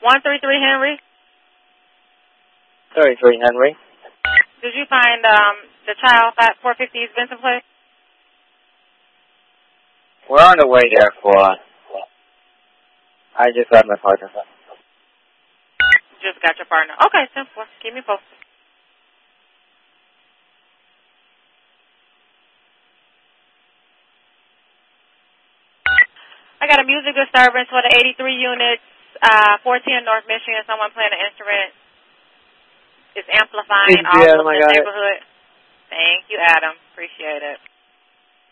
133 Henry. 33 Henry. Did you find the child at 450 East Benson Place? We're on the way there for. I just got my partner. Just got your partner. Okay, simple. Keep me posted. I got a music disturbance for the 83 units, 410 North Michigan. Someone playing an instrument. It's amplifying all over the neighborhood. Thank you, Adam. Appreciate it.